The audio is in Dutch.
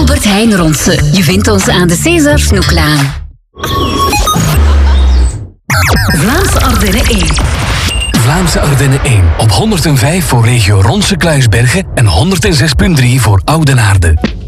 Albert Heijn Ronse. Je vindt ons aan de César Snoeklaan. Vlaamse Ardennen 1. Vlaamse Ardennen 1 op 105 voor regio Ronse-Kluisbergen en 106.3 voor Oudenaarde.